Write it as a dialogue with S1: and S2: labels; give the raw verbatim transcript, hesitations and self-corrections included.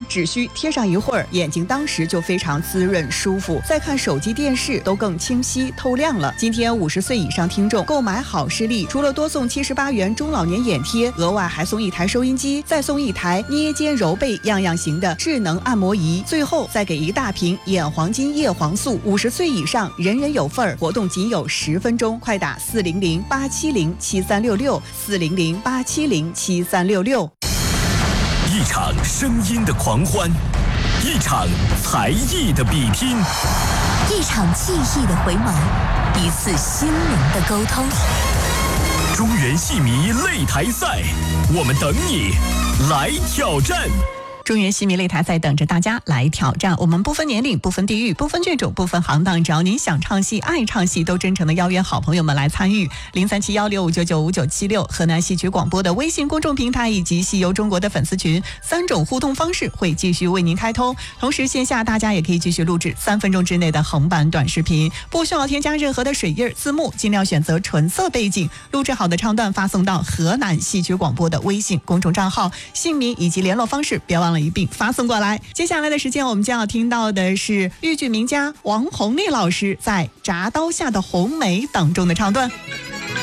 S1: 只需贴上一会儿，眼睛当时就非常滋润舒服，再看手机电视都更清晰透亮了。今天五十岁以上听众购买好视力，除了多送七十八元中老年眼贴，额外还送一台收音机，再送一台捏肩揉背样样行的智能按摩仪，最后再给一大瓶眼黄金叶黄素。五十岁以上人人有份儿，活动仅有十分钟，快打四零零八七零七三六六四零零八七零七三六六。
S2: 一场声音的狂欢，一场才艺的比拼，
S3: 一场记忆的回眸，一次心灵的沟通。
S2: 中原戏迷擂台赛，我们等你来挑战。
S1: 中原戏迷擂台赛等着大家来挑战，我们不分年龄，不分地域，不分剧种，不分行当，只要您想唱戏爱唱戏，都真诚的邀约好朋友们来参与。零三七幺六五九九五九七六河南戏曲广播的微信公众平台以及戏游中国的粉丝群，三种互动方式会继续为您开通。同时线下大家也可以继续录制三分钟之内的横版短视频，不需要添加任何的水印字幕，尽量选择纯色背景，录制好的唱段发送到河南戏曲广播的微信公众账号，姓名以及联络方式别忘了一并发送过来。接下来的时间我们将要听到的是豫剧名家王红丽老师在《铡刀下的红梅》当中的唱段。